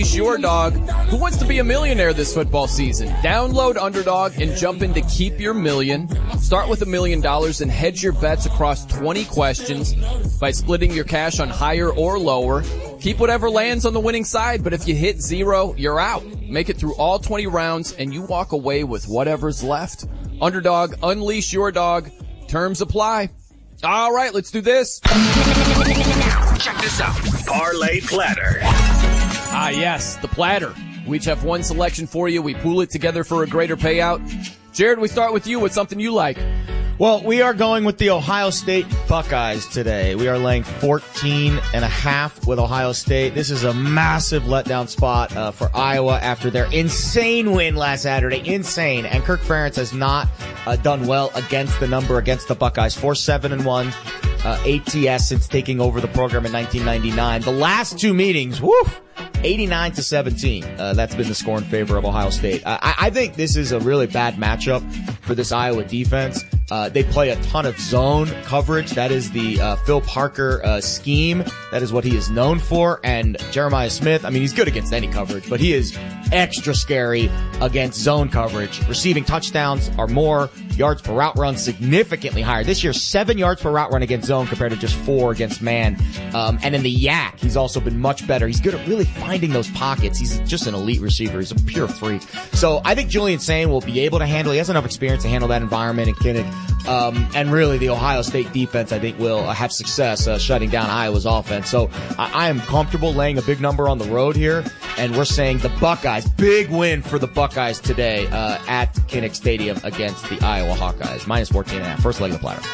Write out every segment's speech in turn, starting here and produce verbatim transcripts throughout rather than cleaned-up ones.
Your dog. Who wants to be a millionaire this football season? Download Underdog and jump in to keep your million. Start with a million dollars and hedge your bets across twenty questions by splitting your cash on higher or lower. Keep whatever lands on the winning side, but if you hit zero, you're out. Make it through all twenty rounds and you walk away with whatever's left. Underdog, unleash your dog. Terms apply. All right, let's do this. Check this out. Parlay Platter. Ah, yes, the platter. We each have one selection for you. We pool it together for a greater payout. Jared, we start with you with something you like. Well, we are going with the Ohio State Buckeyes today. We are laying fourteen and a half with Ohio State. This is a massive letdown spot uh, for Iowa after their insane win last Saturday. Insane. And Kirk Ferentz has not uh, done well against the number against the Buckeyes. four seven and one uh, A T S since taking over the program in nineteen ninety-nine. The last two meetings, woof, eighty-nine to seventeen. Uh, that's been the score in favor of Ohio State. Uh, I, I think this is a really bad matchup for this Iowa defense. Uh, they play a ton of zone coverage. That is the uh, Phil Parker uh, scheme. That is what he is known for. And Jeremiah Smith, I mean, he's good against any coverage, but he is extra scary against zone coverage. Receiving touchdowns are more. Yards per route run significantly higher. This year, seven yards per route run against zone compared to just four against man. Um, and in the yak, he's also been much better. He's good at really finding those pockets. He's just an elite receiver. He's a pure freak. So I think Julian Sain will be able to handle, he has enough experience to handle that environment in Kinnick. Um, and really the Ohio State defense, I think, will uh, have success uh, shutting down Iowa's offense. So I, I am comfortable laying a big number on the road here. And we're saying the Buckeyes, big win for the Buckeyes today uh, at Kinnick Stadium against the Iowa Hawkeyes. minus fourteen and a half. First leg of the platter.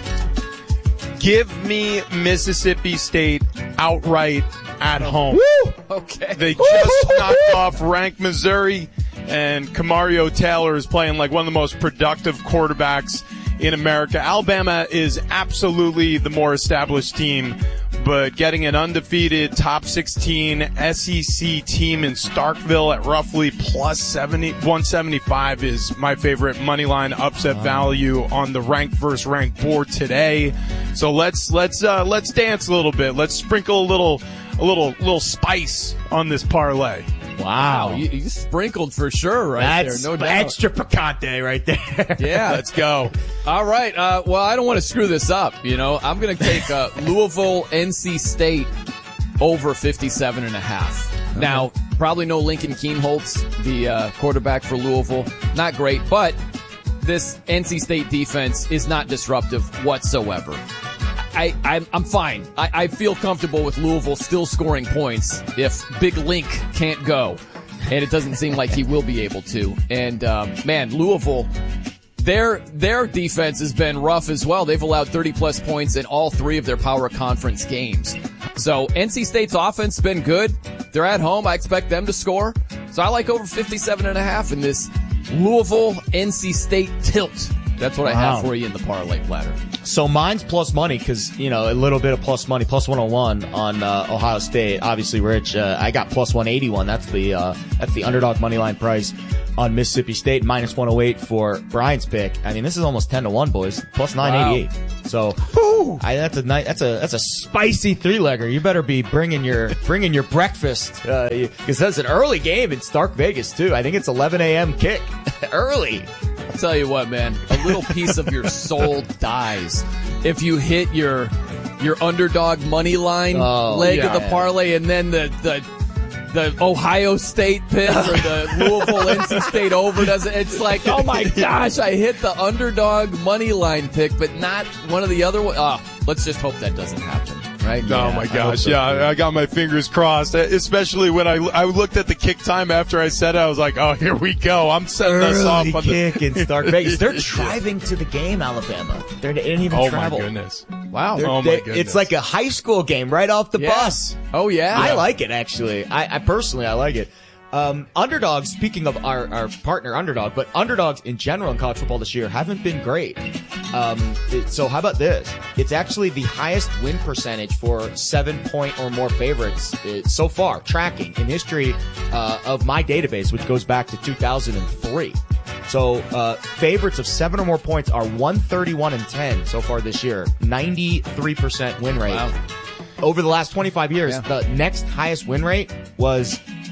Give me Mississippi State outright at home. Woo! Okay. They just knocked off ranked Missouri, and Kamario Taylor is playing like one of the most productive quarterbacks in America. Alabama is absolutely the more established team, but getting an undefeated top sixteen S E C team in Starkville at roughly plus seventy, one seventy-five is my favorite moneyline upset value on the ranked versus ranked board today. So let's let's uh, let's dance a little bit. Let's sprinkle a little a little little spice on this parlay. Wow, you, you sprinkled for sure right That's there, no doubt. Extra picante right there. Yeah, let's go. All right, uh, well, I don't want to screw this up, you know. I'm going to take uh, Louisville, N C State over fifty-seven and a half. Okay. Now, probably no Lincoln Kienholz, the uh, quarterback for Louisville. Not great, but this N C State defense is not disruptive whatsoever. I, I'm, I'm fine. I, I feel comfortable with Louisville still scoring points if Big Link can't go. And it doesn't seem like he will be able to. And, um, man, Louisville, their, their defense has been rough as well. They've allowed thirty plus points in all three of their power conference games. So N C State's offense has been good. They're at home. I expect them to score. So I like over fifty-seven and a half in this Louisville N C State tilt. That's what wow. I have for you in the parlay platter. So mine's plus money because, you know, a little bit of plus money, plus one oh one on uh, Ohio State. Obviously, Rich, uh, I got plus one eighty-one. That's the uh, that's the underdog money line price on Mississippi State. minus one oh eight for Brian's pick. I mean, this is almost ten to one, boys. Plus nine eighty-eight. Wow. So I, that's a nice, that's a that's a spicy three legger. You better be bringing your bringing your breakfast because uh, that's an early game in Stark Vegas too. I think it's eleven a.m. kick early. I'll tell you what, man, a little piece of your soul dies if you hit your your underdog money line oh, leg yeah, of the parlay and then the, the the Ohio State pick or the Louisville N C State over doesn't. It's like, oh my gosh, I hit the underdog money line pick, but not one of the other ones. Oh, let's just hope that doesn't happen. Right? Oh yeah, my gosh, so. yeah, I got my fingers crossed, especially when I, I looked at the kick time after I said it. I was like, oh, here we go. I'm setting Early us off on kick the in Stark Vegas. They're driving to the game, Alabama. They're, they didn't even oh travel. Oh, my goodness. Wow. They're, oh, my goodness. It's like a high school game right off the yeah. bus. Oh, yeah. I yeah. like it, actually. I, I personally, I like it. Um, underdogs, speaking of our, our partner Underdog, but underdogs in general in college football this year haven't been great. Um, it, so how about this? It's actually the highest win percentage for seven point or more favorites uh, so far, tracking in history, uh, of my database, which goes back to two thousand three. So, uh, favorites of seven or more points are one thirty-one and ten so far this year, ninety-three percent win rate. Wow. Over the last twenty-five years, yeah. the next highest win rate was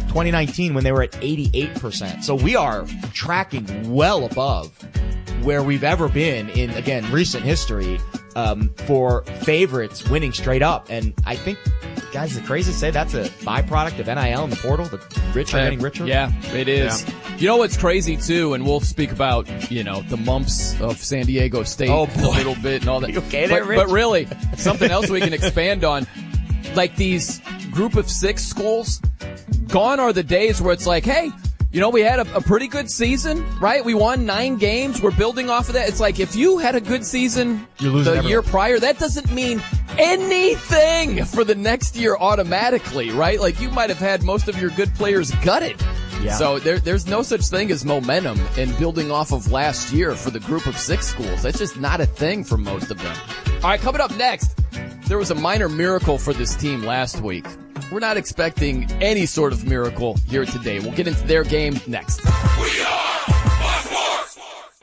twenty nineteen when they were at eighty-eight percent. So we are tracking well above where we've ever been in, again, recent history, um, for favorites winning straight up. And I think, guys, the crazy to say that's a byproduct of N I L and the portal. The rich are getting richer. Yeah, it is. Yeah. You know what's crazy too, and we'll speak about, you know, the mumps of San Diego State oh, a little bit and all that. You okay there, but, Rich? but really, something else we can expand on, like these group of six schools, gone are the days where it's like, hey, you know, we had a, a pretty good season, right? We won nine games. We're building off of that. It's like if you had a good season You're losing the everyone. year prior, that doesn't mean anything for the next year automatically, right? Like you might have had most of your good players gutted. Yeah. So there, there's no such thing as momentum in building off of last year for the group of six schools. That's just not a thing for most of them. All right, coming up next, there was a minor miracle for this team last week. We're not expecting any sort of miracle here today. We'll get into their game next. We are Sports.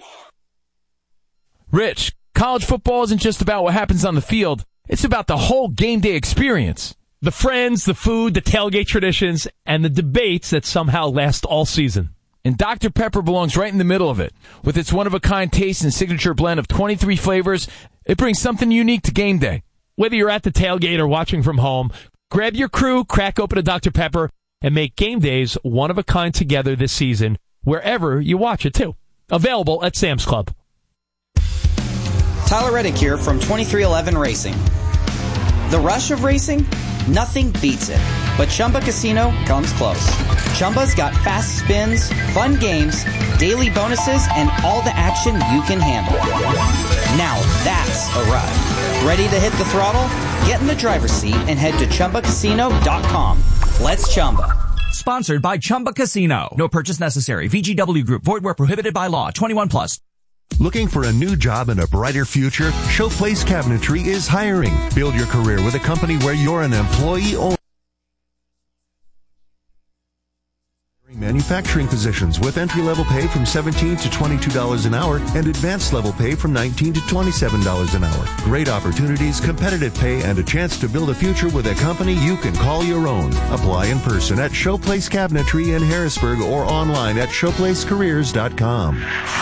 Rich, college football isn't just about what happens on the field. It's about the whole game day experience. The friends, the food, the tailgate traditions, and the debates that somehow last all season. And Doctor Pepper belongs right in the middle of it. With its one-of-a-kind taste and signature blend of twenty-three flavors, it brings something unique to game day. Whether you're at the tailgate or watching from home, grab your crew, crack open a Doctor Pepper, and make game days one-of-a-kind together this season, wherever you watch it, too. Available at Sam's Club. Tyler Reddick here from twenty-three eleven Racing. The rush of racing? Nothing beats it. But Chumba Casino comes close. Chumba's got fast spins, fun games, daily bonuses, and all the action you can handle. Now that's a ride. Ready to hit the throttle? Get in the driver's seat and head to Chumba Casino dot com. Let's Chumba. Sponsored by Chumba Casino. No purchase necessary. V G W Group. Void where prohibited by law. twenty-one plus. Looking for a new job and a brighter future? Showplace Cabinetry is hiring. Build your career with a company where you're an employee only. Manufacturing positions with entry-level pay from seventeen to twenty-two dollars an hour and advanced level pay from nineteen to twenty-seven dollars an hour. Great opportunities, competitive pay, and a chance to build a future with a company you can call your own. Apply in person at Showplace Cabinetry in Harrisburg or online at showplace careers dot com.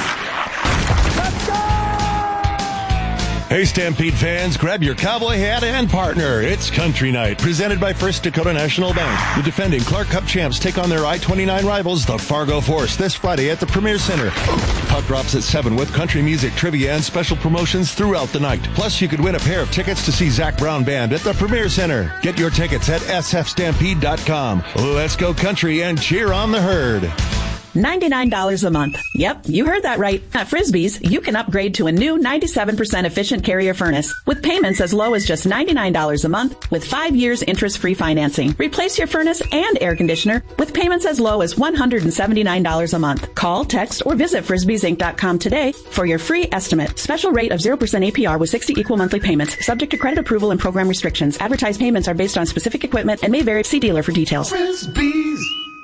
Hey, Stampede fans, grab your cowboy hat and partner. It's Country Night, presented by First Dakota National Bank. The defending Clark Cup champs take on their I twenty-nine rivals, the Fargo Force, this Friday at the Premier Center. Puck drops at seven with country music, trivia, and special promotions throughout the night. Plus, you could win a pair of tickets to see Zach Brown Band at the Premier Center. Get your tickets at s f stampede dot com. Let's go country and cheer on the herd. ninety-nine dollars a month. Yep, you heard that right. At Frisbee's, you can upgrade to a new ninety-seven percent efficient Carrier furnace with payments as low as just ninety-nine dollars a month with five years interest-free financing. Replace your furnace and air conditioner with payments as low as one hundred seventy-nine dollars a month. Call, text, or visit frisbees inc dot com today for your free estimate. Special rate of zero percent A P R with sixty equal monthly payments, subject to credit approval and program restrictions. Advertised payments are based on specific equipment and may vary. See dealer for details. Frisbees.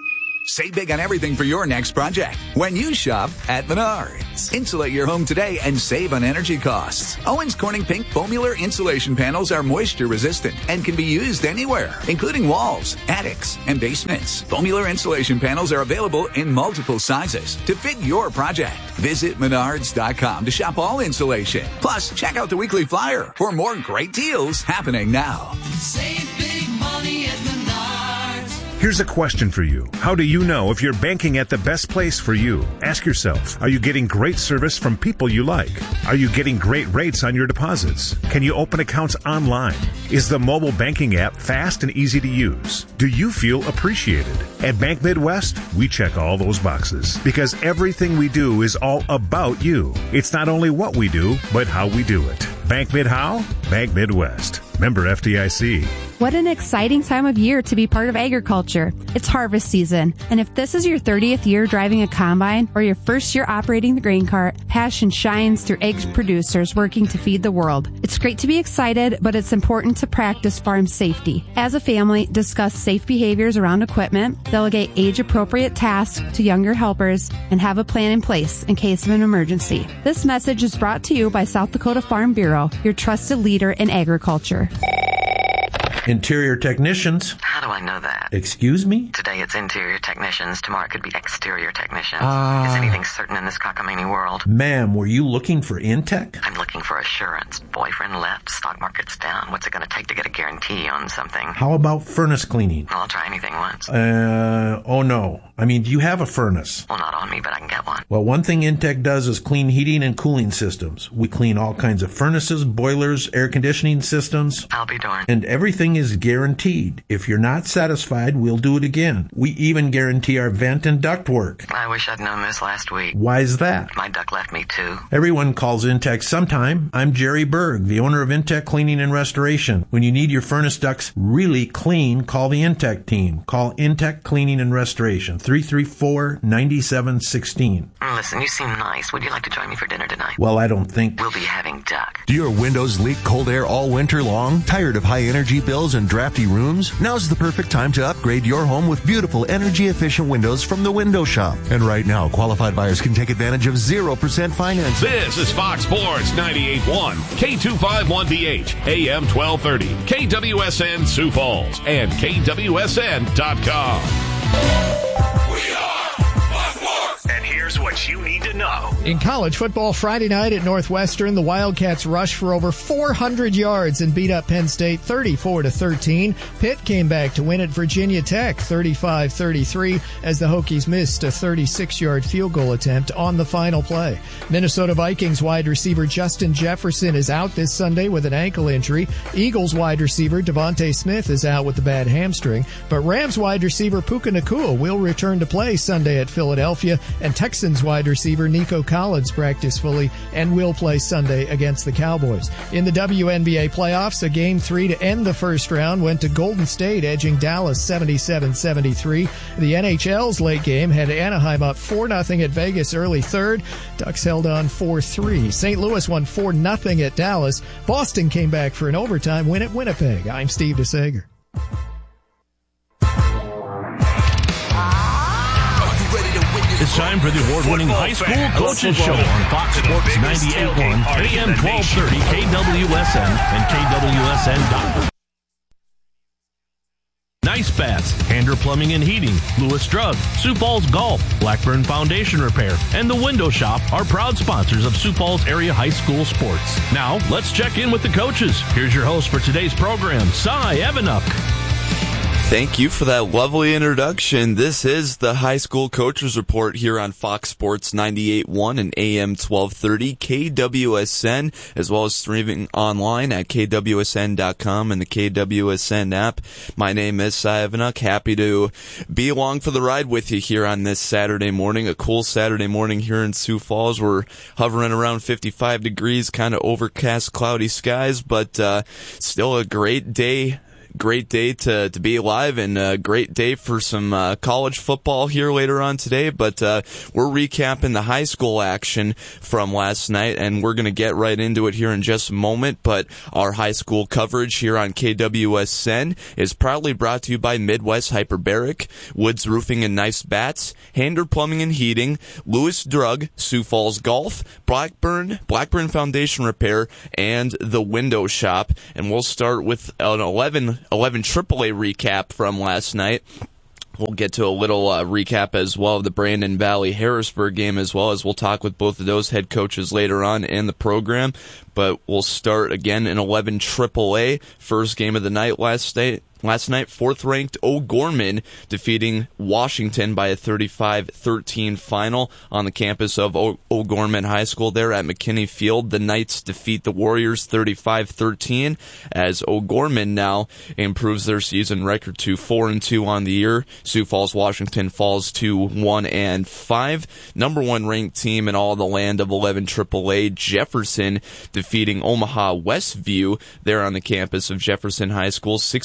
Save big on everything for your next project when you shop at Menards. Insulate your home today and save on energy costs. Owens Corning Pink Foamular insulation panels are moisture resistant and can be used anywhere, including walls, attics, and basements. Foamular insulation panels are available in multiple sizes to fit your project. Visit menards dot com to shop all insulation. Plus, check out the weekly flyer for more great deals happening now. Save big money at Menards. Here's a question for you. How do you know if you're banking at the best place for you? Ask yourself, are you getting great service from people you like? Are you getting great rates on your deposits? Can you open accounts online? Is the mobile banking app fast and easy to use? Do you feel appreciated? At Bank Midwest, we check all those boxes because everything we do is all about you. It's not only what we do, but how we do it. Bank Mid how? Bank Midwest. Member F D I C. What an exciting time of year to be part of agriculture. It's harvest season, and if this is your thirtieth year driving a combine or your first year operating the grain cart, passion shines through egg producers working to feed the world. It's great to be excited, but it's important to practice farm safety. As a family, discuss safe behaviors around equipment, delegate age-appropriate tasks to younger helpers, and have a plan in place in case of an emergency. This message is brought to you by South Dakota Farm Bureau, your trusted leader in agriculture. Interior technicians. How do I know that? Excuse me? Today it's interior technicians. Tomorrow it could be exterior technicians. Ah. Is anything certain in this cockamamie world? Ma'am, were you looking for Intech? I'm looking for assurance. Boyfriend left, stock market's down. What's it going to take to get a guarantee on something? How about furnace cleaning? Well, I'll try anything once. Uh, oh no. I mean, do you have a furnace? Well, not on me, but I can get one. Well, one thing Intech does is clean heating and cooling systems. We clean all kinds of furnaces, boilers, air conditioning systems. I'll be darned. And everything is guaranteed. If you're not satisfied, we'll do it again. We even guarantee our vent and duct work. I wish I'd known this last week. Why's that? My duck left me too. Everyone calls Intech sometime. I'm Jerry Berg, the owner of Intech Cleaning and Restoration. When you need your furnace ducts really clean, call the Intech team. Call Intech Cleaning and Restoration, three three four, nine seven one six. Listen, you seem nice. Would you like to join me for dinner tonight? Well, I don't think... We'll be having duck. Do your windows leak cold air all winter long? Tired of high energy bills and drafty rooms? Now's the perfect time to upgrade your home with beautiful energy efficient windows from the Window Shop. And right now, qualified buyers can take advantage of zero percent financing. This is Fox Sports ninety-eight point one, K two fifty-one B H, A M twelve thirty, K W S N Sioux Falls, and K W S N dot com. We are Fox Sports. And here's what you need to know. In college football Friday night at Northwestern, the Wildcats rushed for over four hundred yards and beat up Penn State thirty-four to thirteen. Pitt came back to win at Virginia Tech thirty-five thirty-three as the Hokies missed a thirty-six-yard field goal attempt on the final play. Minnesota Vikings wide receiver Justin Jefferson is out this Sunday with an ankle injury. Eagles wide receiver Devontae Smith is out with a bad hamstring, but Rams wide receiver Puka Nacua will return to play Sunday at Philadelphia, and Texans wide receiver Nico Collins practiced fully and will play Sunday against the Cowboys. In the W N B A playoffs, a game three to end the first round went to Golden State, edging Dallas seventy-seven seventy-three. The N H L's late game had Anaheim up four nothing at Vegas early third. Ducks held on four three. Saint Louis won four nothing at Dallas. Boston came back for an overtime win at Winnipeg. I'm Steve DeSager. It's time for the award-winning high school coaches show on Fox Sports ninety-eight point one, A M twelve thirty, K W S N, and K W S N dot com. Nice Bats, Hander Plumbing and Heating, Lewis Drug, Sioux Falls Golf, Blackburn Foundation Repair, and The Window Shop are proud sponsors of Sioux Falls area high school sports. Now, let's check in with the coaches. Here's your host for today's program, Cy Evanuk. Thank you for that lovely introduction. This is the High School Coaches Report here on Fox Sports ninety-eight point one and A M twelve thirty, K W S N, as well as streaming online at K W S N dot com and the K W S N app. My name is Cy Evanuk. Happy to be along for the ride with you here on this Saturday morning. A cool Saturday morning here in Sioux Falls. We're hovering around fifty-five degrees, kind of overcast, cloudy skies, but uh, still a great day. Great day to, to be alive, and a great day for some uh, college football here later on today. But uh, we're recapping the high school action from last night, and we're going to get right into it here in just a moment. But our high school coverage here on K W S N is proudly brought to you by Midwest Hyperbaric, Woods Roofing and Nice Bats, Hander Plumbing and Heating, Lewis Drug, Sioux Falls Golf, Blackburn, Blackburn Foundation Repair, and The Window Shop. And we'll start with an eleven triple A recap from last night. We'll get to a little uh, recap as well of the Brandon Valley Harrisburg game, as well as we'll talk with both of those head coaches later on in the program. But we'll start again in eleven triple A. First game of the night last night. Last night, fourth-ranked O'Gorman defeating Washington by a thirty-five thirteen final on the campus of o- O'Gorman High School there at McKinney Field. The Knights defeat the Warriors thirty-five thirteen as O'Gorman now improves their season record to four and two on the year. Sioux Falls, Washington falls to one and five. Number one ranked team in all the land of eleven triple A, Jefferson defeating Omaha Westview there on the campus of Jefferson High School sixty-two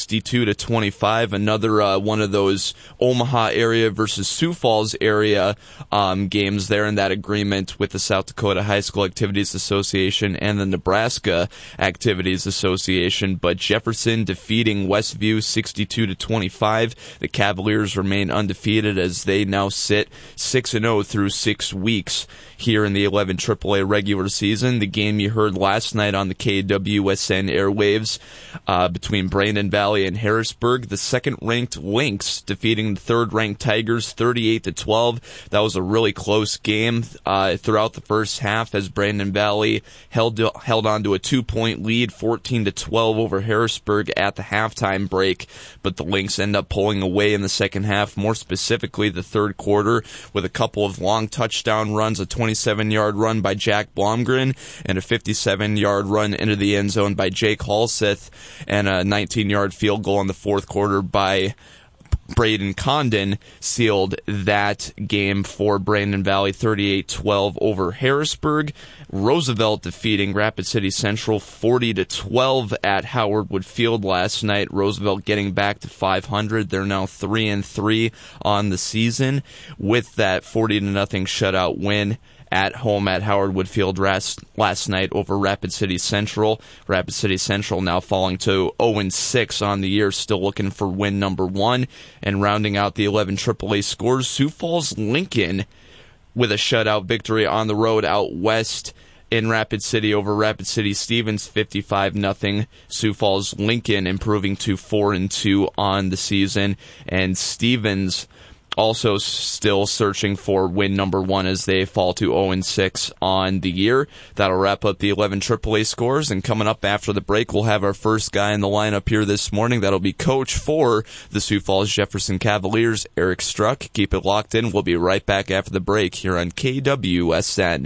fifty-two to twenty-five. Another uh, one of those Omaha area versus Sioux Falls area um, games there in that agreement with the South Dakota High School Activities Association and the Nebraska Activities Association. But Jefferson defeating Westview sixty-two to twenty-five. The Cavaliers remain undefeated as they now sit six and oh through six weeks here in the eleven triple A regular season. The game you heard last night on the K W S N airwaves uh, between Brandon Valley and Harrisburg. The second-ranked Lynx defeating the third-ranked Tigers thirty-eight to twelve. That was a really close game uh, throughout the first half as Brandon Valley held held on to a two-point lead, fourteen to twelve over Harrisburg at the halftime break. But the Lynx end up pulling away in the second half, more specifically the third quarter, with a couple of long touchdown runs, a twenty-seven-yard run by Jack Blomgren and a fifty-seven-yard run into the end zone by Jake Halseth, and a nineteen-yard field goal in the fourth quarter by Braden Condon sealed that game for Brandon Valley thirty-eight twelve over Harrisburg. Roosevelt defeating Rapid City Central forty to twelve at Howard Wood Field last night. Roosevelt getting back to five hundred. They're now three and three on the season with that forty to nothing shutout win at home at Howard Wood Field last, last night over Rapid City Central. Rapid City Central now falling to oh and six on the year, still looking for win number one. And rounding out the eleven triple A scores, Sioux Falls Lincoln with a shutout victory on the road out west in Rapid City over Rapid City Stevens, fifty-five nothing. Sioux Falls Lincoln improving to four and two on the season, and Stevens also still searching for win number one as they fall to oh and six on the year. That'll wrap up the eleven triple A scores, and coming up after the break, we'll have our first guy in the lineup here this morning. That'll be coach for the Sioux Falls Jefferson Cavaliers, Eric Struck. Keep it locked in. We'll be right back after the break here on K W S N.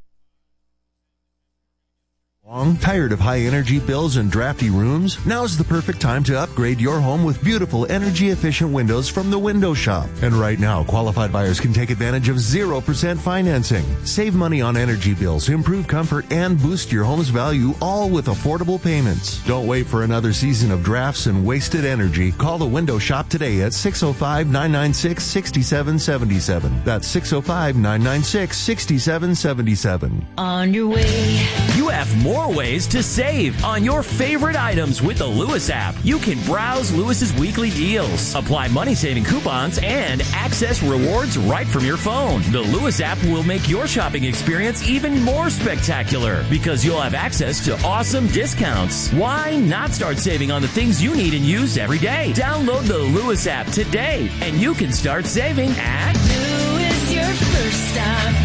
Tired of high energy bills and drafty rooms? Now's the perfect time to upgrade your home with beautiful energy efficient windows from the Window Shop. And right now, qualified buyers can take advantage of zero percent financing. Save money on energy bills, improve comfort, and boost your home's value, all with affordable payments. Don't wait for another season of drafts and wasted energy. Call the Window Shop today at six oh five, nine nine six, six seven seven seven. That's six oh five, nine nine six, six seven seven seven. On your way. You have more ways to save on your favorite items with the Lewis app. You can browse Lewis's weekly deals, apply money-saving coupons, and access rewards right from your phone. The Lewis app will make your shopping experience even more spectacular because you'll have access to awesome discounts. Why not start saving on the things you need and use every day? Download the Lewis app today, and you can start saving at Lewis, your first stop.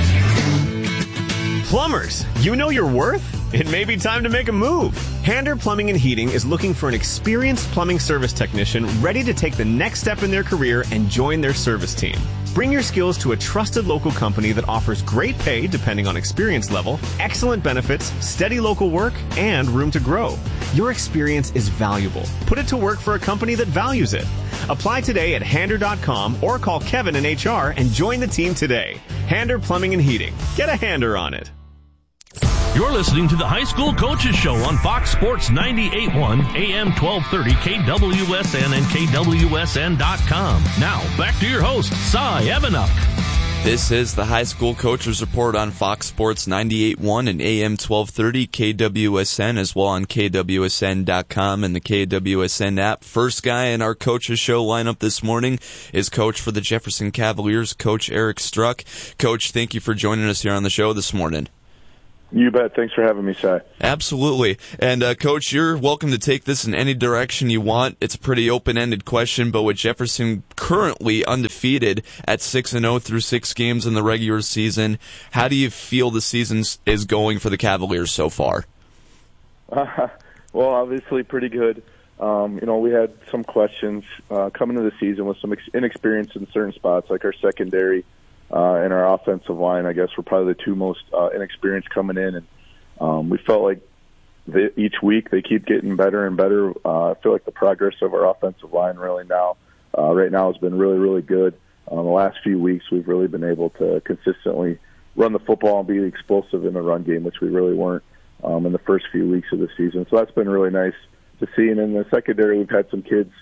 Plumbers, you know your worth? It may be time to make a move. Hander Plumbing and Heating is looking for an experienced plumbing service technician ready to take the next step in their career and join their service team. Bring your skills to a trusted local company that offers great pay depending on experience level, excellent benefits, steady local work, and room to grow. Your experience is valuable. Put it to work for a company that values it. Apply today at hander dot com or call Kevin in H R and join the team today. Hander Plumbing and Heating. Get a hander on it. You're listening to the High School Coaches Show on Fox Sports ninety-eight point one, A M twelve thirty, K W S N and K W S N dot com. Now, back to your host, Cy Evanuk. This is the High School Coaches Report on Fox Sports ninety-eight point one and A M twelve thirty, K W S N, as well on K W S N dot com and the K W S N app. First guy in our Coaches Show lineup this morning is coach for the Jefferson Cavaliers, Coach Eric Struck. Coach, thank you for joining us here on the show this morning. You bet. Thanks for having me, Cy. Absolutely. And, uh, Coach, you're welcome to take this in any direction you want. It's a pretty open-ended question, but with Jefferson currently undefeated at six and oh through six games in the regular season, how do you feel the season is going for the Cavaliers so far? Uh, well, obviously pretty good. Um, you know, we had some questions uh, coming into the season with some ex- inexperience in certain spots, like our secondary Uh, and our offensive line, I guess, were probably the two most uh, inexperienced coming in. And um, we felt like they, each week they keep getting better and better. Uh, I feel like the progress of our offensive line really now, uh, right now has been really, really good. Uh, the last few weeks we've really been able to consistently run the football and be explosive in the run game, which we really weren't um, in the first few weeks of the season. So that's been really nice to see. And in the secondary, we've had some kids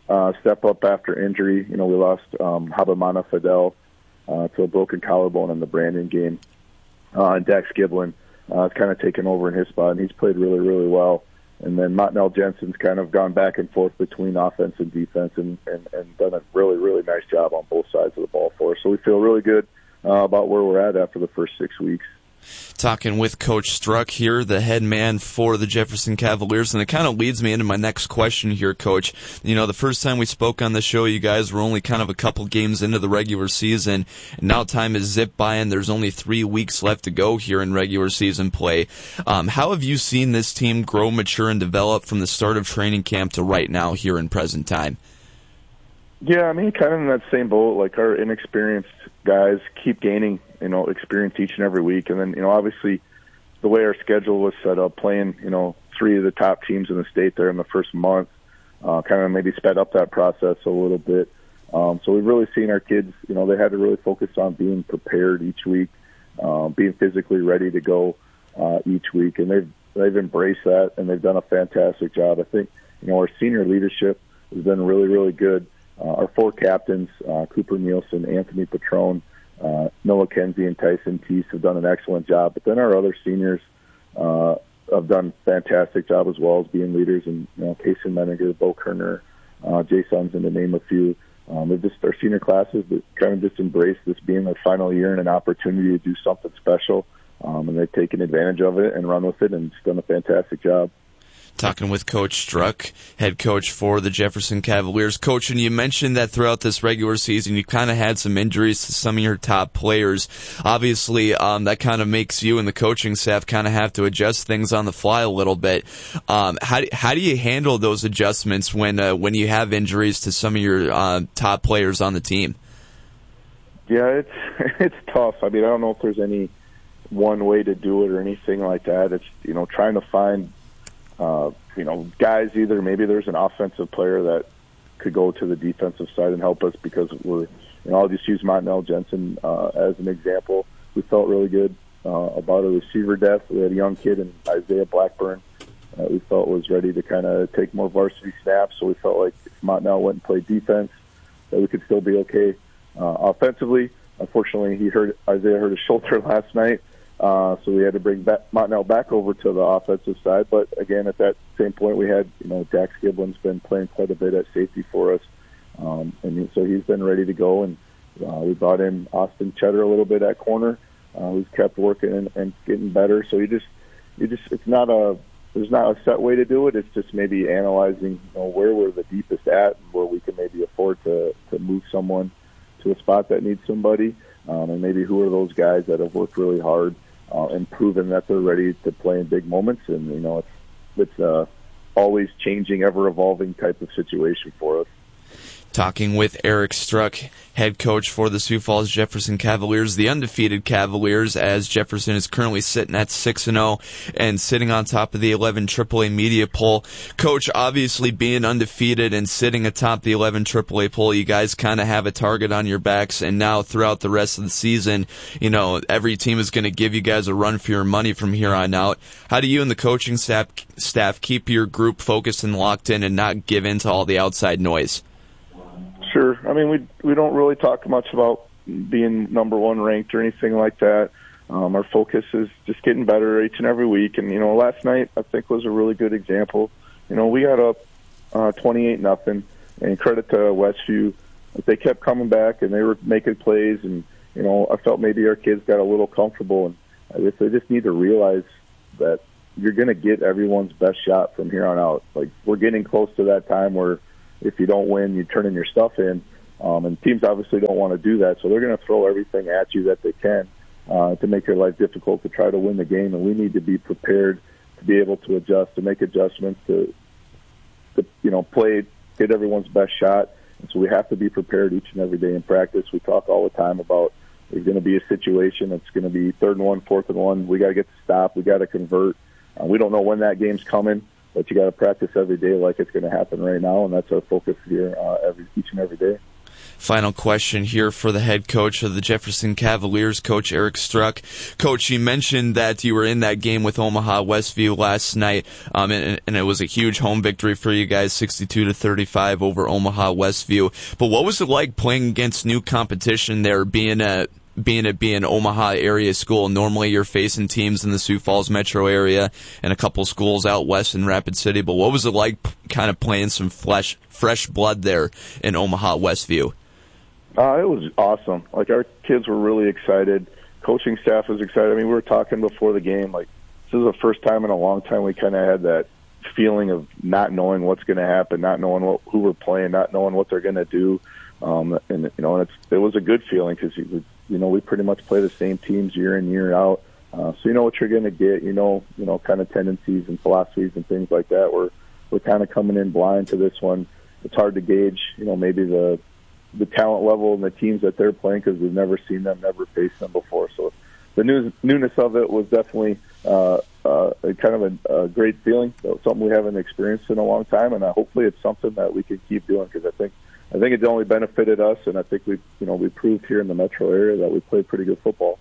uh, step up after injury. You know, we lost um, Habamana Fidel uh, to a broken collarbone in the Brandon game. Uh, and Dax Giblin uh, has kind of taken over in his spot, and he's played really, really well. And then Montanel Jensen's kind of gone back and forth between offense and defense and, and, and done a really, really nice job on both sides of the ball for us. So we feel really good uh, about where we're at after the first six weeks. Talking with Coach Struck here, the head man for the Jefferson Cavaliers, and it kind of leads me into my next question here, Coach. You know, the first time we spoke on the show, you guys were only kind of a couple games into the regular season, and now time is zipped by, and there's only three weeks left to go here in regular season play. Um, how have you seen this team grow, mature, and develop from the start of training camp to right now here in present time? Yeah, I mean, kind of in that same boat. Like, our inexperienced guys keep gaining, you know, experience each and every week. And then, you know, obviously the way our schedule was set up, playing, you know, three of the top teams in the state there in the first month, uh, kind of maybe sped up that process a little bit. Um, so we've really seen our kids, you know, they had to really focus on being prepared each week, uh, being physically ready to go uh, each week. And they've, they've embraced that, and they've done a fantastic job. I think, you know, our senior leadership has been really, really good. Uh, our four captains, uh, Cooper Nielsen, Anthony Petrone, uh, Noah Kenzie, and Tyson Teese have done an excellent job. But then our other seniors uh, have done a fantastic job as well as being leaders. And, you know, Kason Menninger, Bo Kerner, uh, Jay Sunson, to name a few. Um, they're just our senior classes that kind of just embraced this being their final year and an opportunity to do something special. Um, and they've taken advantage of it and run with it and just done a fantastic job. Talking with Coach Struck, head coach for the Jefferson Cavaliers. Coach, and you mentioned that throughout this regular season, you kind of had some injuries to some of your top players. Obviously, um, that kind of makes you and the coaching staff kind of have to adjust things on the fly a little bit. Um, how, how do you handle those adjustments when uh, when you have injuries to some of your uh, top players on the team? Yeah, it's it's tough. I mean, I don't know if there's any one way to do it or anything like that. It's, you know, trying to find Uh, you know, guys, either maybe there's an offensive player that could go to the defensive side and help us because we're, you know, I'll just use Montanel Jensen uh, as an example. We felt really good uh, about a receiver depth. We had a young kid in Isaiah Blackburn uh, we felt was ready to kind of take more varsity snaps, so we felt like if Montanel went and played defense, that we could still be okay uh, offensively. Unfortunately, he hurt Isaiah hurt his shoulder last night. Uh, so we had to bring back, Montanel back over to the offensive side. But again, at that same point, we had, you know, Dax Giblin's been playing quite a bit at safety for us. Um, and so he's been ready to go. And uh, we brought in Austin Cheddar a little bit at corner, uh, who's kept working and, and getting better. So you just, you just, it's not a, there's not a set way to do it. It's just maybe analyzing, you know, where we're the deepest at and where we can maybe afford to, to move someone to a spot that needs somebody. Um, and maybe who are those guys that have worked really hard Uh, and proven that they're ready to play in big moments. And, you know, it's, it's uh, always changing, ever-evolving type of situation for us. Talking with Eric Struck, head coach for the Sioux Falls Jefferson Cavaliers, the undefeated Cavaliers, as Jefferson is currently sitting at six and oh and sitting on top of the eleven triple A media poll. Coach, obviously being undefeated and sitting atop the eleven triple A poll, you guys kind of have a target on your backs, and now throughout the rest of the season, you know, every team is going to give you guys a run for your money from here on out. How do you and the coaching staff, staff keep your group focused and locked in and not give in to all the outside noise? Sure. I mean, we we don't really talk much about being number one ranked or anything like that. Um, our focus is just getting better each and every week. And, you know, last night I think was a really good example. You know, we got up uh, twenty-eight nothing, and credit to Westview. They kept coming back and they were making plays. And, you know, I felt maybe our kids got a little comfortable. And I guess they just need to realize that you're going to get everyone's best shot from here on out. Like, we're getting close to that time where if you don't win, you turn in your stuff in. Um, and teams obviously don't want to do that, so they're going to throw everything at you that they can uh, to make your life difficult to try to win the game. And we need to be prepared to be able to adjust, to make adjustments, to, to you know, play, get everyone's best shot. And so we have to be prepared each and every day in practice. We talk all the time about there's going to be a situation that's going to be third and one, fourth and one. We got to get the stop. We got to convert. Uh, we don't know when that game's coming, but you got to practice every day like it's going to happen right now, and that's our focus here uh, every each and every day. Final question here for the head coach of the Jefferson Cavaliers, Coach Eric Struck. Coach, you mentioned that you were in that game with Omaha Westview last night, um, and, and it was a huge home victory for you guys, sixty-two to thirty-five over Omaha Westview. But what was it like playing against new competition there, being a being it being Omaha area school? Normally you're facing teams in the Sioux Falls metro area and a couple schools out west in Rapid City, but what was it like kind of playing some flesh, fresh blood there in Omaha Westview? Uh, it was awesome. Like, our kids were really excited. Coaching staff was excited. I mean, we were talking before the game, like, this is the first time in a long time we kind of had that feeling of not knowing what's going to happen, not knowing what, who we're playing, not knowing what they're going to do. Um, and, you know, and it's, it was a good feeling because, you know, we pretty much play the same teams year in, year out. Uh, so you know what you're going to get, you know, you know, kind of tendencies and philosophies and things like that. We're, we're kind of coming in blind to this one. It's hard to gauge, you know, maybe the, the talent level and the teams that they're playing because we've never seen them, never faced them before. So the news, newness of it was definitely uh, uh, kind of a, a great feeling. So something we haven't experienced in a long time, and uh, hopefully it's something that we can keep doing because I think I think it's only benefited us, and I think we you know we proved here in the metro area that we play pretty good football.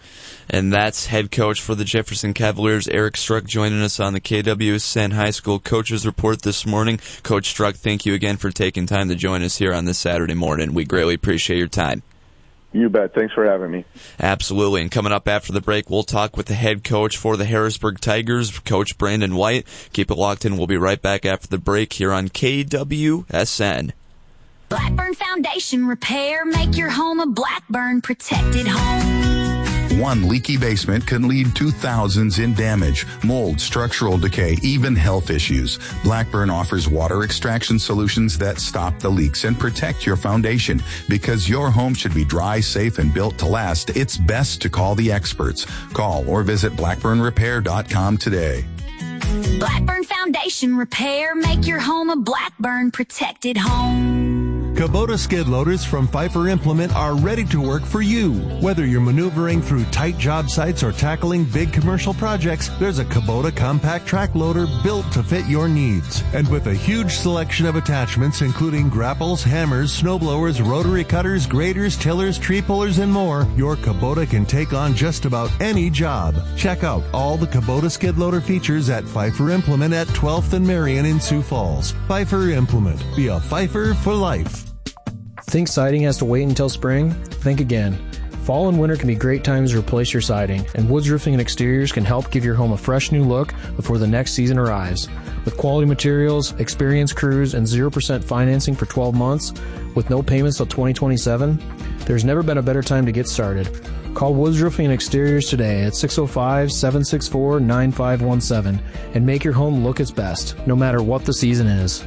And that's head coach for the Jefferson Cavaliers, Eric Struck, joining us on the K W S N High School Coaches Report this morning. Coach Struck, thank you again for taking time to join us here on this Saturday morning. We greatly appreciate your time. You bet. Thanks for having me. Absolutely. And coming up after the break, we'll talk with the head coach for the Harrisburg Tigers, Coach Brandon White. Keep it locked in. We'll be right back after the break here on K W S N. Blackburn Foundation Repair. Make your home a Blackburn protected home. One leaky basement can lead to thousands in damage, mold, structural decay, even health issues. Blackburn offers water extraction solutions that stop the leaks and protect your foundation. Because your home should be dry, safe, and built to last, it's best to call the experts. Call or visit blackburn repair dot com today. Blackburn Foundation Repair. Make your home a Blackburn protected home. Kubota skid loaders from Pfeiffer Implement are ready to work for you. Whether you're maneuvering through tight job sites or tackling big commercial projects, there's a Kubota compact track loader built to fit your needs. And with a huge selection of attachments, including grapples, hammers, snowblowers, rotary cutters, graders, tillers, tree pullers, and more, your Kubota can take on just about any job. Check out all the Kubota skid loader features at Pfeiffer Implement at twelfth and Marion in Sioux Falls. Pfeiffer Implement. Be a Pfeiffer for life. Think siding has to wait until spring? Think again. Fall and winter can be great times to replace your siding, and Woods Roofing and Exteriors can help give your home a fresh new look before the next season arrives. With quality materials, experienced crews, and zero percent financing for twelve months, with no payments till twenty twenty-seven, there's never been a better time to get started. Call Woods Roofing and Exteriors today at six oh five, seven six four, nine five one seven and make your home look its best, no matter what the season is.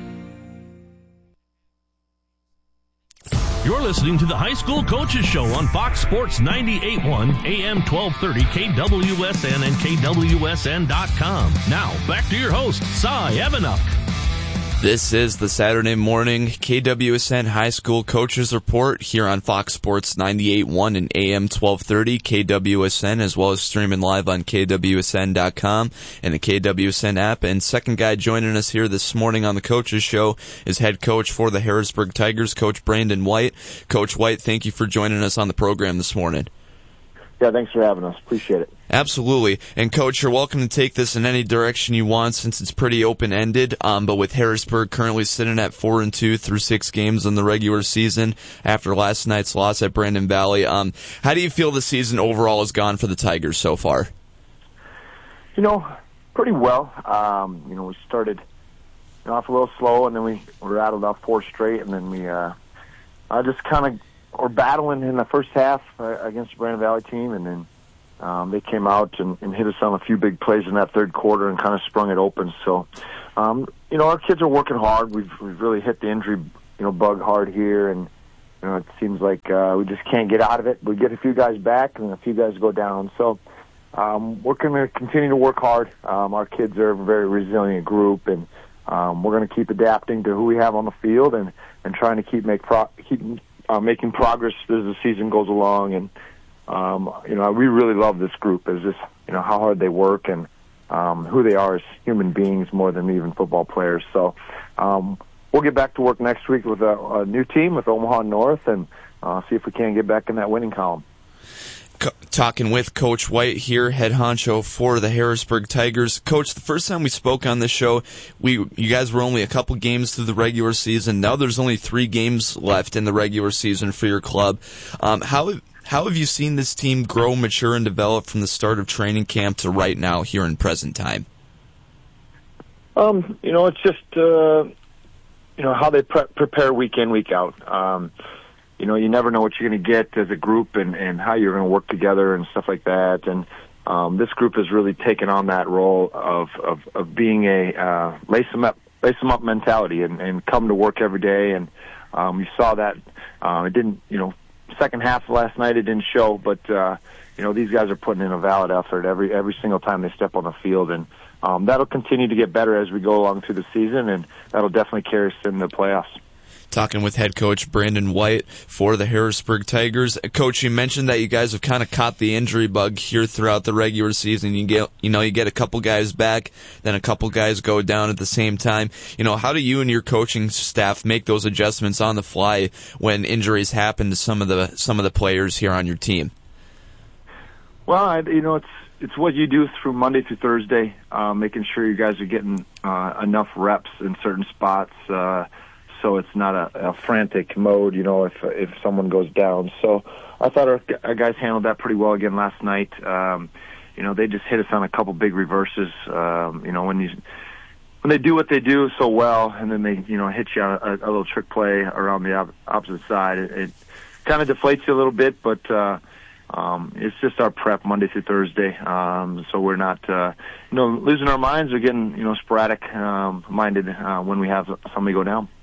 You're listening to the High School Coaches Show on Fox Sports ninety-eight point one, A M twelve thirty, K W S N and K W S N dot com. Now, back to your host, Cy Evanuk. This is the Saturday morning K W S N High School Coaches Report here on Fox Sports ninety-eight point one and A M twelve thirty K W S N, as well as streaming live on K W S N dot com and the K W S N app. And second guy joining us here this morning on the Coaches Show is head coach for the Harrisburg Tigers, Coach Brandon White. Coach White, thank you for joining us on the program this morning. Yeah, thanks for having us. Appreciate it. Absolutely. And, Coach, you're welcome to take this in any direction you want since it's pretty open-ended. Um, but with Harrisburg currently sitting at four and two through six games in the regular season after last night's loss at Brandon Valley, um, how do you feel the season overall has gone for the Tigers so far? You know, pretty well. Um, you know, we started you know, off a little slow, and then we rattled off four straight, and then we uh, I just kind of were battling in the first half uh, against the Brandon Valley team, and then um, they came out and, and hit us on a few big plays in that third quarter and kind of sprung it open. So, um, you know, our kids are working hard. We've we've really hit the injury, you know, bug hard here, and you know, it seems like uh, we just can't get out of it. We get a few guys back, and a few guys go down. So, um, we're going to continue to work hard. Um, our kids are a very resilient group, and um, we're going to keep adapting to who we have on the field, and, and trying to keep make pro- keep uh, making progress as the season goes along. And um, you know, we really love this group. Is just you know how hard they work and um, who they are as human beings more than even football players. So um, we'll get back to work next week with a, a new team with Omaha North and uh, see if we can get back in that winning column. Co- talking with Coach White here, head honcho for the Harrisburg Tigers. Coach, the first time we spoke on this show, we you guys were only a couple games through the regular season. Now there's only three games left in the regular season for your club. Um, how how have you seen this team grow, mature, and develop from the start of training camp to right now here in present time? Um, you know, it's just uh, you know how they pre- prepare week in, week out. Um, You know, you never know what you're going to get as a group and, and how you're going to work together and stuff like that. And um, this group has really taken on that role of, of, of being a uh, lace them up, lace them up mentality and, and come to work every day. And um, you saw that. Uh, it didn't, you know, second half of last night it didn't show, but, uh, you know, these guys are putting in a valid effort every every single time they step on the field. And um, that'll continue to get better as we go along through the season, and that'll definitely carry us in the playoffs. Talking with head coach Brandon White for the Harrisburg Tigers. Coach, you mentioned that you guys have kind of caught the injury bug here throughout the regular season. You get, you know, you get a couple guys back, then a couple guys go down at the same time. You know, how do you and your coaching staff make those adjustments on the fly when injuries happen to some of the some of the players here on your team? Well, I, you know, it's it's what you do through Monday through Thursday, uh, making sure you guys are getting uh, enough reps in certain spots. Uh, So it's not a, a frantic mode, you know, if if someone goes down. So I thought our, our guys handled that pretty well again last night. Um, you know, they just hit us on a couple big reverses. Um, you know, when you when they do what they do so well, and then they you know hit you on a, a little trick play around the op- opposite side, it, it kind of deflates you a little bit. But uh, um, it's just our prep Monday through Thursday. Um, so we're not uh, you know losing our minds or getting you know sporadic um, minded uh, when we have somebody go down.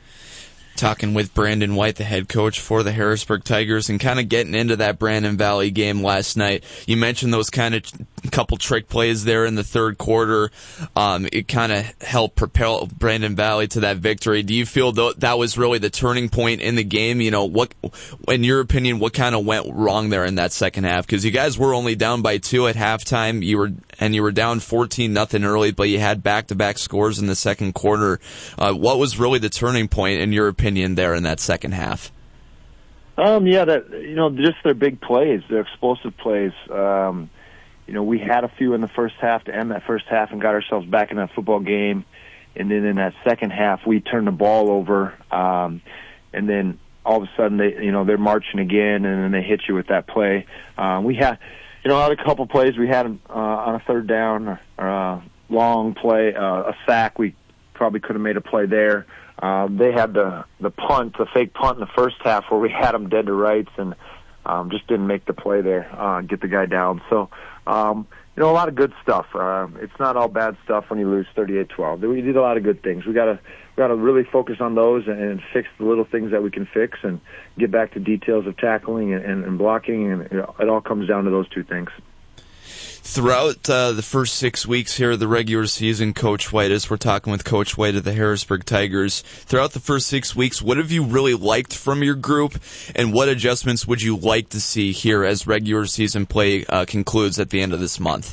Talking with Brandon White, the head coach for the Harrisburg Tigers, and kind of getting into that Brandon Valley game last night. You mentioned those kind of couple trick plays there in the third quarter. Um, it kind of helped propel Brandon Valley to that victory. Do you feel th- that was really the turning point in the game? You know, what, in your opinion, what kind of went wrong there in that second half? Because you guys were only down by two at halftime. You were and you were down fourteen nothing early, but you had back-to-back scores in the second quarter. Uh, what was really the turning point in your opinion there in that second half? Um, yeah, that you know, just their big plays, their explosive plays. Um, you know, we had a few in the first half to end that first half and got ourselves back in that football game. And then in that second half, we turned the ball over. Um, and then all of a sudden, they, you know, they're marching again, and then they hit you with that play. Uh, we had, you know, out of a couple plays, we had uh, on a third down or, or a long play, uh, a sack. We probably could have made a play there. Uh, they had the the punt, the fake punt in the first half where we had them dead to rights and um, just didn't make the play there, uh, get the guy down. So, um, you know, a lot of good stuff. Uh, it's not all bad stuff when you lose thirty-eight twelve. We did a lot of good things. We gotta we gotta really focus on those and, and fix the little things that we can fix and get back to details of tackling and, and, and blocking. And you know, it all comes down to those two things. Throughout uh, the first six weeks here of the regular season, Coach White, as we're talking with Coach White of the Harrisburg Tigers, throughout the first six weeks, what have you really liked from your group, and what adjustments would you like to see here as regular season play uh, concludes at the end of this month?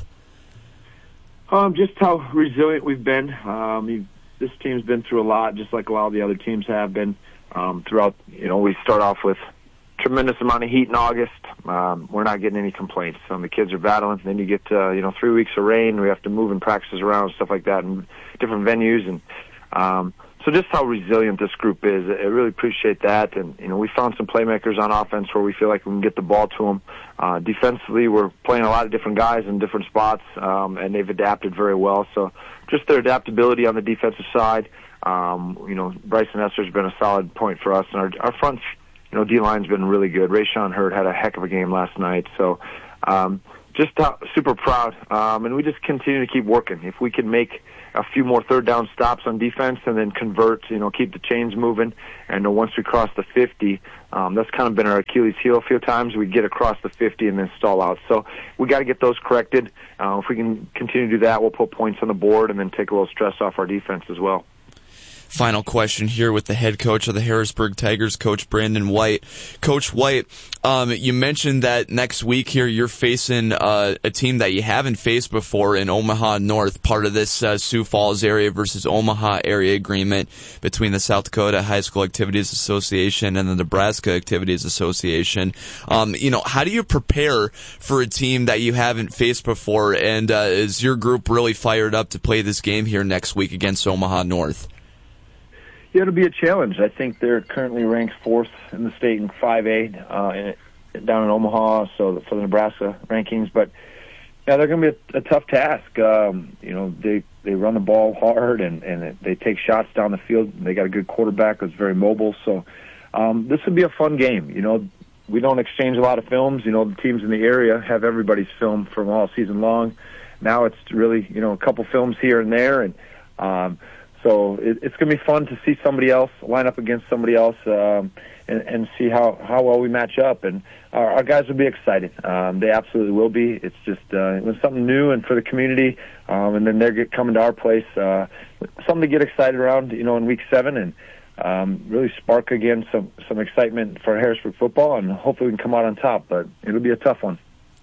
Um, just how resilient we've been. Um, this team's been through a lot, just like a lot of the other teams have been um, throughout. You know, we start off with tremendous amount of heat in August. Um, we're not getting any complaints. Um, the kids are battling. Then you get, uh, you know, three weeks of rain. We have to move and practices around, stuff like that, in different venues. And um, so just how resilient this group is, I really appreciate that. And, you know, we found some playmakers on offense where we feel like we can get the ball to them. Uh, defensively, we're playing a lot of different guys in different spots, um, and they've adapted very well. So just their adaptability on the defensive side. Um, you know, Bryson Esser's been a solid point for us. And our, our front You know, D-line's been really good. Rayshon Hurd had a heck of a game last night. So um, just uh, super proud. Um, and we just continue to keep working. If we can make a few more third down stops on defense and then convert, you know, keep the chains moving. And uh, once we cross the fifty, um, that's kind of been our Achilles heel a few times. We get across the fifty and then stall out. So we got to get those corrected. Uh, if we can continue to do that, we'll put points on the board and then take a little stress off our defense as well. final question here with the head coach of the Harrisburg Tigers, Coach Brandon White. Coach White, um, you mentioned that next week here you're facing uh, a team that you haven't faced before in Omaha North, part of this uh, Sioux Falls area versus Omaha area agreement between the South Dakota High School Activities Association and the Nebraska Activities Association. Um, you know, how do you prepare for a team that you haven't faced before, and uh, is your group really fired up to play this game here next week against Omaha North? Yeah, it'll be a challenge. I think they're currently ranked fourth in the state in five A uh, in, down in Omaha, so for the Nebraska rankings. But yeah, they're going to be a, a tough task. Um, you know, they they run the ball hard and and they take shots down the field. They got a good quarterback that's very mobile. So um, this would be a fun game. You know, we don't exchange a lot of films. You know, the teams in the area have everybody's film from all season long. Now it's really, you know, a couple films here and there, and um, so it, it's going to be fun to see somebody else line up against somebody else um, and, and see how, how well we match up. And our, our guys will be excited. Um, they absolutely will be. It's just uh, it was something new and for the community, um, and then they're get, coming to our place. Uh, something to get excited around, you know, in week seven, and um, really spark again some some excitement for Harrisburg football, and hopefully we can come out on top. But it'll be a tough one.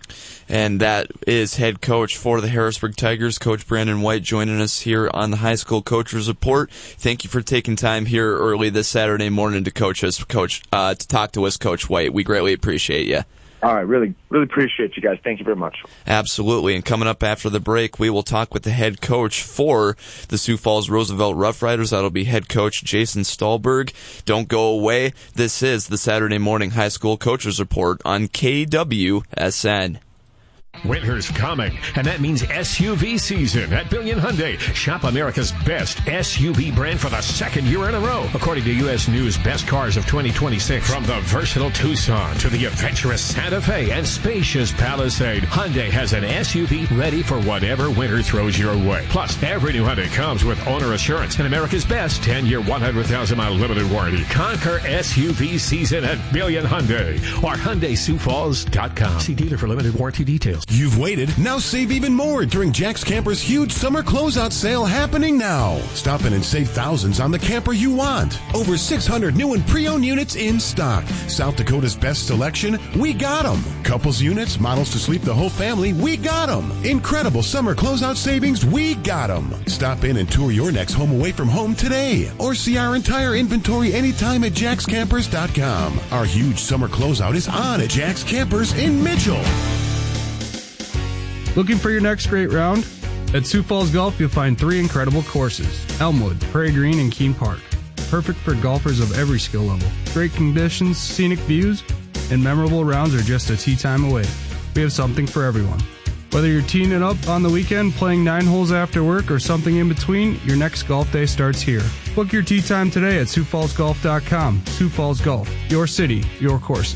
And that is head coach for the Harrisburg Tigers, Coach Brandon White, joining us here on the High School Coaches Report. Thank you for taking time here early this Saturday morning to coach us, Coach, uh, to talk to us, Coach White. We greatly appreciate you. All right, really, really appreciate you guys. Thank you very much. Absolutely. And coming up after the break, we will talk with the head coach for the Sioux Falls Roosevelt Rough Riders. That'll be head coach Jason Stahlberg. Don't go away. This is the Saturday Morning High School Coaches Report on K W S N. Winter's coming, and that means S U V season at Billion Hyundai. Shop America's best S U V brand for the second year in a row, according to U S News Best Cars of twenty twenty-six. From the versatile Tucson to the adventurous Santa Fe and spacious Palisade, Hyundai has an S U V ready for whatever winter throws your way. Plus, every new Hyundai comes with owner assurance and America's best ten-year, one hundred thousand mile limited warranty. Conquer S U V season at Billion Hyundai or Hyundai Sioux Falls dot com. See dealer for limited warranty details. You've waited, now save even more during Jack's Camper's huge summer closeout sale happening now. Stop in and save thousands on the camper you want. Over six hundred new and pre-owned units in stock. South Dakota's best selection, we got them. Couples units, models to sleep the whole family, we got them. Incredible summer closeout savings, we got them. Stop in and tour your next home away from home today. Or see our entire inventory anytime at jacks campers dot com. Our huge summer closeout is on at Jack's Campers in Mitchell. Looking for your next great round? At Sioux Falls Golf, you'll find three incredible courses: Elmwood, Prairie Green, and Keene Park. Perfect for golfers of every skill level. Great conditions, scenic views, and memorable rounds are just a tee time away. We have something for everyone. Whether you're teeing it up on the weekend, playing nine holes after work, or something in between, your next golf day starts here. Book your tee time today at Sioux Falls Golf dot com. Sioux Falls Golf, your city, your courses.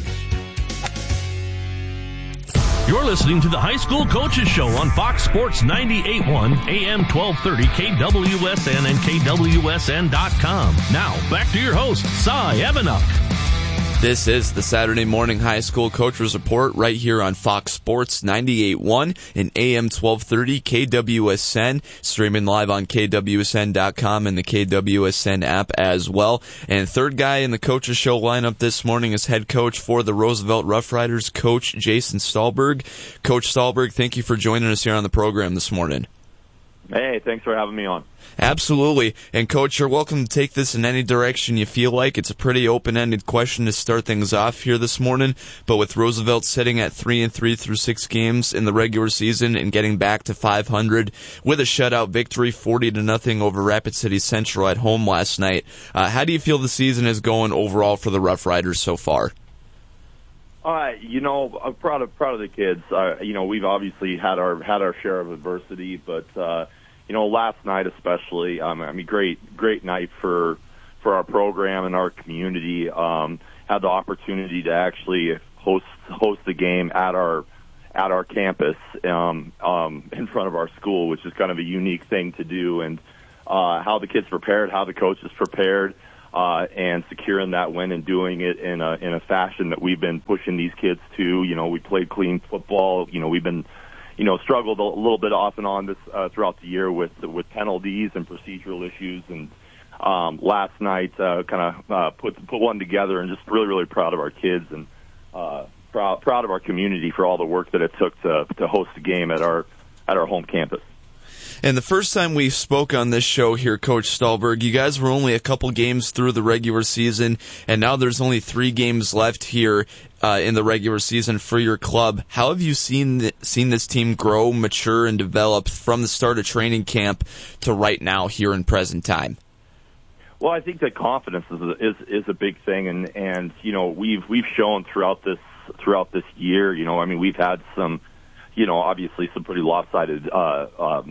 You're listening to the High School Coaches Show on Fox Sports ninety-eight point one, A M twelve thirty, K W S N and K W S N dot com. Now, back to your host, Cy Evanuk. This is the Saturday Morning High School Coaches Report right here on Fox Sports ninety-eight point one and A M twelve thirty K W S N, streaming live on K W S N dot com and the K W S N app as well. And third guy in the Coaches Show lineup this morning is head coach for the Roosevelt Rough Riders, Coach Jason Stahlberg. Coach Stahlberg, thank you for joining us here on the program this morning. Hey, thanks for having me on. Absolutely. And, Coach, you're welcome to take this in any direction you feel like. It's a pretty open-ended question to start things off here this morning. But with Roosevelt sitting at three and three through six games in the regular season and getting back to five hundred with a shutout victory, forty to nothing over Rapid City Central at home last night, uh, how do you feel the season is going overall for the Rough Riders so far? Uh, you know, I'm proud of proud of the kids. Uh, you know, we've obviously had our had our share of adversity, but uh, you know, last night especially, um, I mean, great great night for for our program and our community. Um, had the opportunity to actually host host the game at our at our campus um, um, in front of our school, which is kind of a unique thing to do. And uh, how the kids prepared, how the coaches prepared. Uh, and securing that win and doing it in a in a fashion that we've been pushing these kids to. You know, we played clean football. You know, we've been, you know, struggled a little bit off and on this uh, throughout the year with with penalties and procedural issues, and um, last night, uh, kind of uh, put put one together, and just really, really proud of our kids and uh, proud proud of our community for all the work that it took to to host a game at our at our home campus. And the first time we spoke on this show here, Coach Stahlberg, you guys were only a couple games through the regular season, and now there's only three games left here uh, in the regular season for your club. How have you seen th- seen this team grow, mature, and develop from the start of training camp to right now here in present time? Well, I think that confidence is a, is, is a big thing, and, and you know we've we've shown throughout this throughout this year. You know, I mean, we've had some. You know, obviously some pretty lopsided uh, um,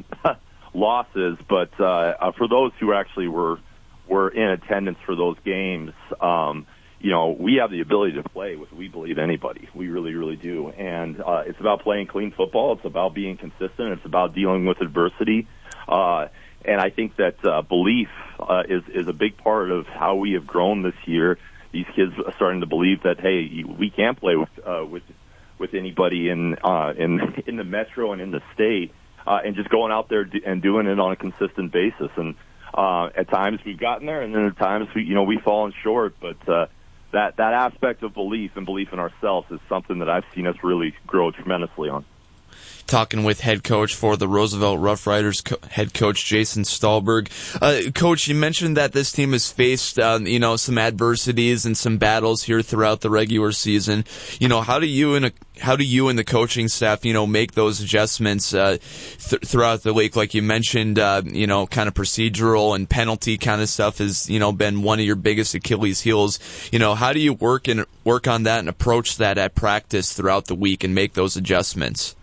losses, but uh, uh, for those who actually were were in attendance for those games, um, you know, we have the ability to play with, we believe, anybody. We really, really do. And uh, it's about playing clean football. It's about being consistent. It's about dealing with adversity. Uh, and I think that uh, belief uh, is, is a big part of how we have grown this year. These kids are starting to believe that, hey, we can play with uh, with with anybody in uh, in in the metro and in the state, uh, and just going out there and doing it on a consistent basis. And uh, at times we've gotten there, and then at times we, you know, we've fallen short. But uh, that that aspect of belief and belief in ourselves is something that I've seen us really grow tremendously on. Talking with head coach for the Roosevelt Rough Riders, co- head coach Jason Stahlberg. Uh, coach, you mentioned that this team has faced, um, you know, some adversities and some battles here throughout the regular season. You know, how do you and a, how do you and the coaching staff, you know, make those adjustments uh, th- throughout the week? Like you mentioned, uh, you know, kind of procedural and penalty kind of stuff has, you know, been one of your biggest Achilles heels. You know, how do you work and work on that and approach that at practice throughout the week and make those adjustments?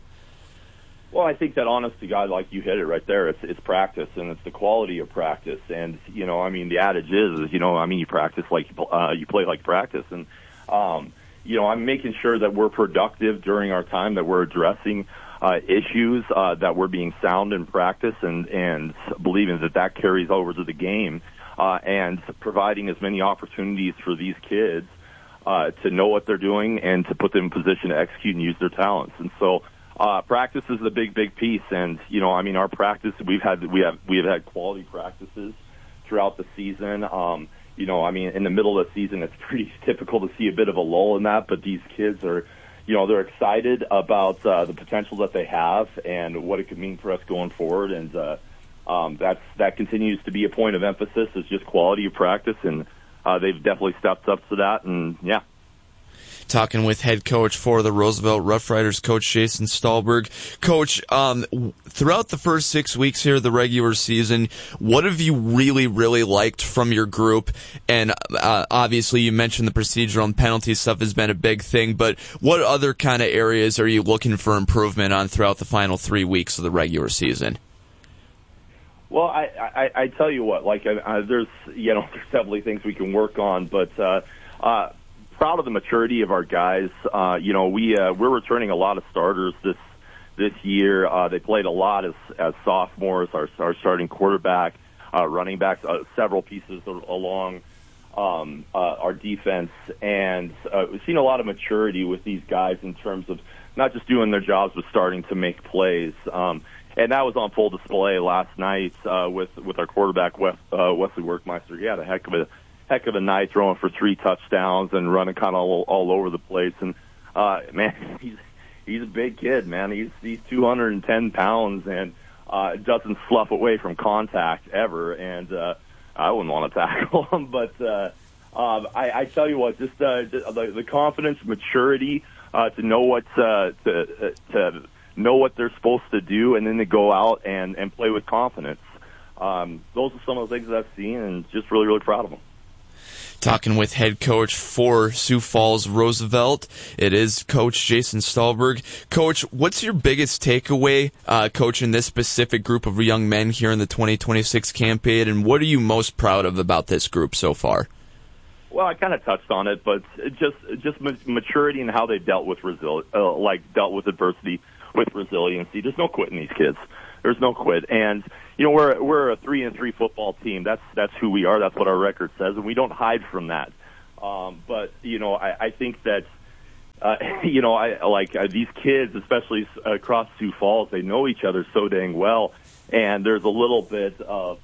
Well, I think that, honest to God, like you hit it right there, it's it's practice, and it's the quality of practice. And, you know, I mean, the adage is, is you know, I mean, you practice like uh, you play like practice. And, um, you know, I'm making sure that we're productive during our time, that we're addressing uh, issues, uh, that we're being sound in practice, and, and believing that that carries over to the game, uh, and providing as many opportunities for these kids uh, to know what they're doing and to put them in position to execute and use their talents. And so, Uh, practice is the big, big piece, and you know, I mean, our practice we've had we have we have had quality practices throughout the season. Um, you know, I mean, in the middle of the season, it's pretty typical to see a bit of a lull in that, but these kids are, you know, they're excited about uh, the potential that they have and what it could mean for us going forward, and uh, um, that's that continues to be a point of emphasis. Is just quality of practice, and uh, they've definitely stepped up to that, and yeah. Talking with head coach for the Roosevelt Rough Riders, Coach Jason Stahlberg. Coach, um, throughout the first six weeks here of the regular season, what have you really, really liked from your group? And uh, obviously you mentioned the procedural and penalty stuff has been a big thing, but what other kind of areas are you looking for improvement on throughout the final three weeks of the regular season? Well, I, I, I tell you what, like uh, there's, you know, there's definitely things we can work on, but uh, uh, proud of the maturity of our guys. Uh, you know, we uh, we're returning a lot of starters this this year. Uh, they played a lot as as sophomores. Our our starting quarterback, uh, running backs, uh, several pieces along um, uh, our defense, and uh, we've seen a lot of maturity with these guys in terms of not just doing their jobs, but starting to make plays. Um, and that was on full display last night uh, with with our quarterback Wes, uh, Wesley Workmeister. He had a heck of a heck of a night, throwing for three touchdowns and running kind of all, all over the place. And uh, man, he's he's a big kid, man. He's he's two hundred ten pounds and uh, doesn't slough away from contact ever. And uh, I wouldn't want to tackle him, but uh, uh, I, I tell you what, just uh, the, the confidence, maturity uh, to know what uh, to uh, to know what they're supposed to do, and then to go out and and play with confidence. Um, those are some of the things that I've seen, and just really really proud of them. Talking with head coach for Sioux Falls Roosevelt, it is Coach Jason Stahlberg. Coach, what's your biggest takeaway uh, coaching this specific group of young men here in the twenty twenty-six campaign, and what are you most proud of about this group so far? Well, I kind of touched on it, but just just maturity and how they dealt with resili- uh, like dealt with adversity with resiliency. There's no quitting these kids. There's no quit, and you know we're we're a three and three football team. That's that's who we are. That's what our record says, and we don't hide from that. Um, but you know, I, I think that uh, you know, I like uh, these kids, especially across Sioux Falls. They know each other so dang well, and there's a little bit of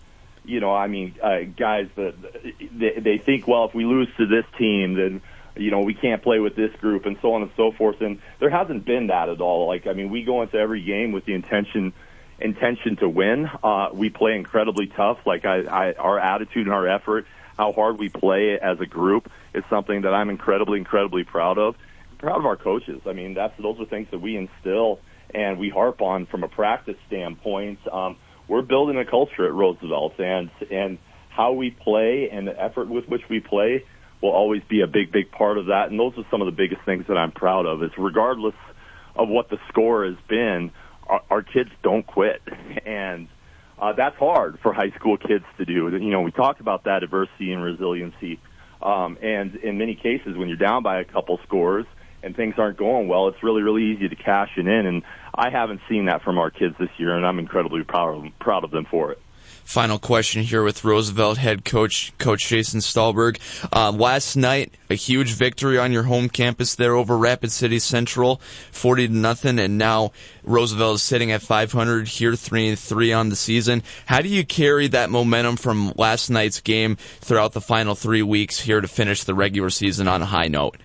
you know, I mean, uh, guys that they, they think, well, if we lose to this team, then, you know, we can't play with this group and so on and so forth. And there hasn't been that at all. Like, I mean, we go into every game with the intention intention to win. Uh, we play incredibly tough. Like, I, I, our attitude and our effort, how hard we play as a group is something that I'm incredibly, incredibly proud of. I'm proud of our coaches. I mean, that's those are things that we instill and we harp on from a practice standpoint. Um, we're building a culture at Roosevelt, and and how we play and the effort with which we play will always be a big, big part of that. And those are some of the biggest things that I'm proud of, is regardless of what the score has been, our, our kids don't quit. And uh, that's hard for high school kids to do. You know, we talked about that adversity and resiliency. Um, and in many cases, when you're down by a couple scores and things aren't going well, it's really, really easy to cash it in. And I haven't seen that from our kids this year, and I'm incredibly proud of them, proud of them for it. Final question here with Roosevelt head coach, Coach Jason Stahlberg. Um, last night, a huge victory on your home campus there over Rapid City Central, forty to nothing, and now Roosevelt is sitting at five hundred here, three and three on the season. How do you carry that momentum from last night's game throughout the final three weeks here to finish the regular season on a high note?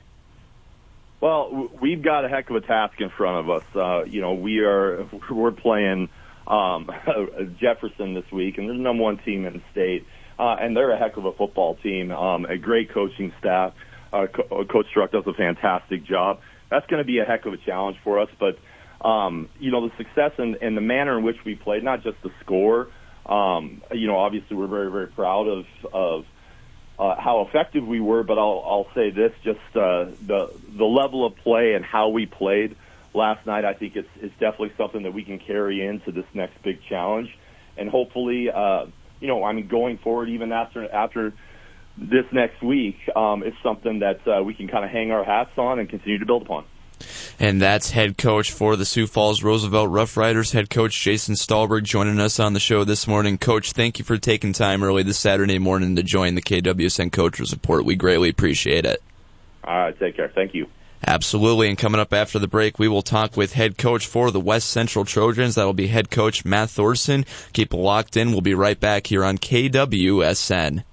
Well, we've got a heck of a task in front of us. Uh, you know, we are we're playing um, Jefferson this week, and they're the number one team in the state, uh, and they're a heck of a football team. Um, a great coaching staff. Uh, Co- Coach Struck does a fantastic job. That's going to be a heck of a challenge for us. But um, you know, the success and, and the manner in which we played, not just the score. Um, you know, obviously we're very, very proud of of. Uh, how effective we were, but I'll, I'll say this, just uh, the the level of play and how we played last night, I think it's, it's definitely something that we can carry into this next big challenge. And hopefully, uh, you know, I mean, going forward, even after after this next week, um, it's something that uh, we can kind of hang our hats on and continue to build upon. And that's head coach for the Sioux Falls Roosevelt Rough Riders, head coach Jason Stahlberg, joining us on the show this morning. Coach, thank you for taking time early this Saturday morning to join the K W S N Coaches Report. We greatly appreciate it. All right, take care. Thank you. Absolutely, and coming up after the break, we will talk with head coach for the West Central Trojans. That'll be head coach Matt Thorson. Keep it locked in. We'll be right back here on K W S N.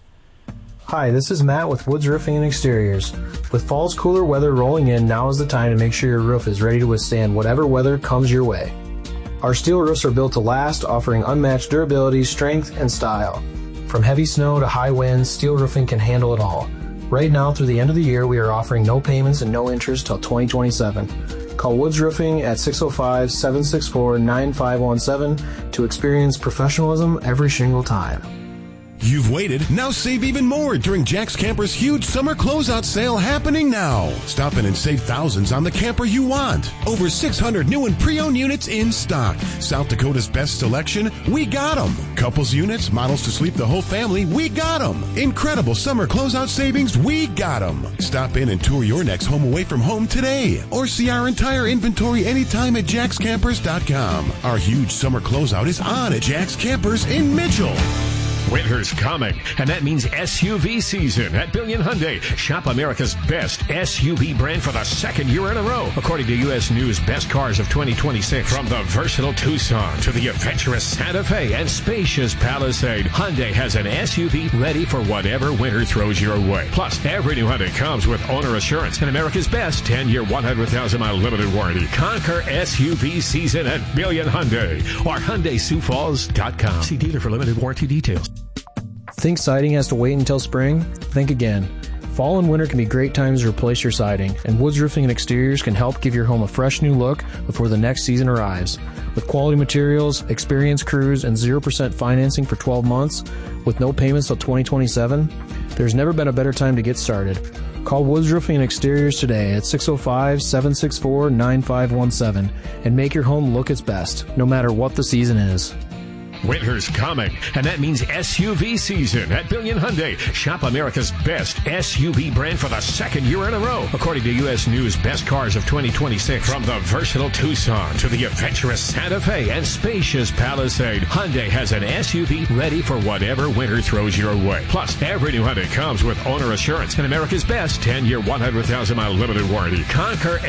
Hi, this is Matt with Woods Roofing and Exteriors. With fall's cooler weather rolling in, now is the time to make sure your roof is ready to withstand whatever weather comes your way. Our steel roofs are built to last, offering unmatched durability, strength, and style. From heavy snow to high winds, steel roofing can handle it all. Right now, through the end of the year, we are offering no payments and no interest till twenty twenty-seven. Call Woods Roofing at six oh five, seven six four, nine five one seven to experience professionalism every single time. You've waited, now save even more during Jack's Camper's huge summer closeout sale happening now. Stop in and save thousands on the camper you want. Over six hundred new and pre-owned units in stock. South Dakota's best selection, we got them. Couples units, models to sleep the whole family, we got them. Incredible summer closeout savings, we got them. Stop in and tour your next home away from home today. Or see our entire inventory anytime at jacks campers dot com. Our huge summer closeout is on at Jack's Campers in Mitchell. Winter's coming, and that means S U V season at Billion Hyundai. Shop America's best S U V brand for the second year in a row, according to U S News Best Cars of twenty twenty-six. From the versatile Tucson to the adventurous Santa Fe and spacious Palisade, Hyundai has an S U V ready for whatever winter throws your way. Plus, every new Hyundai comes with owner assurance and America's best ten-year, one hundred thousand mile limited warranty. Conquer S U V season at Billion Hyundai or Hyundai Sioux Falls dot com. See dealer for limited warranty details. Think siding has to wait until spring? Think again. Fall and winter can be great times to replace your siding, and Woods Roofing and Exteriors can help give your home a fresh new look before the next season arrives. With quality materials, experienced crews, and zero percent financing for twelve months, with no payments till twenty twenty-seven, there's never been a better time to get started. Call Woods Roofing and Exteriors today at six oh five, seven six four, nine five one seven and make your home look its best, no matter what the season is. Winter's coming, and that means S U V season at Billion Hyundai. Shop America's best S U V brand for the second year in a row, according to U S News Best Cars of twenty twenty-six. From the versatile Tucson to the adventurous Santa Fe and spacious Palisade, Hyundai has an S U V ready for whatever winter throws your way. Plus, every new Hyundai comes with owner assurance and America's best ten-year, one hundred thousand mile limited warranty. Conquer